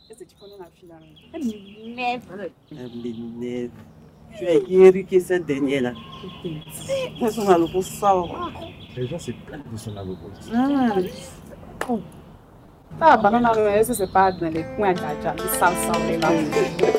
Est-ce que tu connais la fille là? Neve. Tu es irrité cette dernière-là. Elles sont à l'opposition. Les gens, c'est pas de son avocat. Ah, banana, c'est pas dans les coins de la jambe, ça, les là.